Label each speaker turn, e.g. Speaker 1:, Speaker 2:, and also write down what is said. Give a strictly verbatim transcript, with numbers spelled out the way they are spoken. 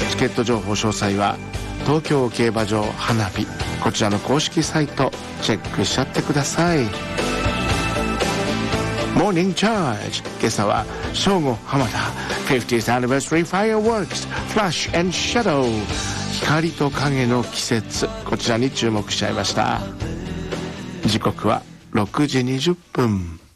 Speaker 1: チケット情報詳細は東京競馬場花火、こちらの公式サイトチェックしちゃってください。モーニングチャージ、今朝は正午浜田 フィフティース Anniversary Fireworks Flash and Shadow、 光と影の季節、こちらに注目しちゃいました。時刻はろくじにじゅっぷん。